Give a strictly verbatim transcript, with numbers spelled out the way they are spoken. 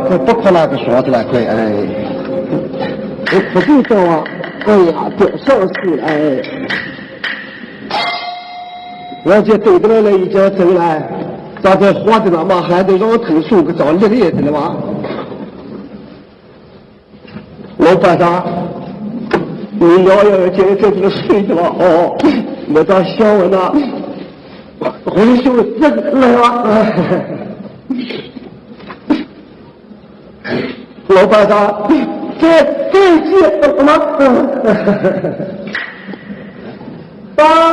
快不哭那个说出来快哎！我不知道啊，哎呀，多少事哎！我这对着了一件走来，咋在活着了嘛，还得让我投诉个找另一的了嘛？老班长，你要要今天这个睡着了哦，我当想我呢，回去这个来吧。老班长，这这些什么？爸。